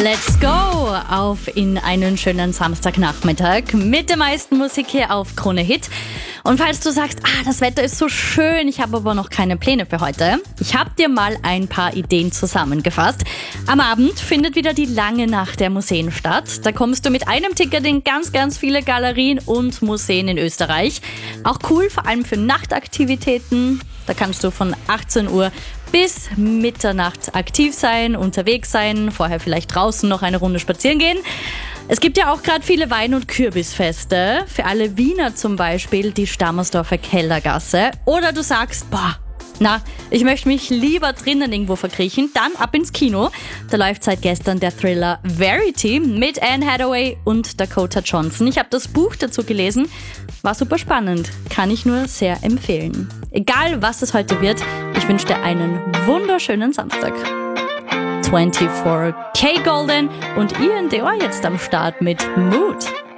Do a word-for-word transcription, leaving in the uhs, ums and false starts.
Let's go auf in einen schönen Samstagnachmittag mit der meisten Musik hier auf Krone Hit. Und falls du sagst, ah, das Wetter ist so schön, ich habe aber noch keine Pläne für heute, ich habe dir mal ein paar Ideen zusammengefasst. Am Abend findet wieder die lange Nacht der Museen statt. Da kommst du mit einem Ticket in ganz, ganz viele Galerien und Museen in Österreich. Auch cool, vor allem für Nachtaktivitäten. Da kannst du von achtzehn Uhr bis Mitternacht aktiv sein, unterwegs sein, vorher vielleicht draußen noch eine Runde spazieren gehen. Es gibt ja auch gerade viele Wein- und Kürbisfeste. Für alle Wiener zum Beispiel die Stammersdorfer Kellergasse. Oder du sagst, boah, na, ich möchte mich lieber drinnen irgendwo verkriechen, dann ab ins Kino. Da läuft seit gestern der Thriller Verity mit Anne Hathaway und Dakota Johnson. Ich habe das Buch dazu gelesen, war super spannend, kann ich nur sehr empfehlen. Egal was es heute wird, ich wünsche dir einen wunderschönen Samstag. vierundzwanzig K Golden und Ian Dior jetzt am Start mit Mood.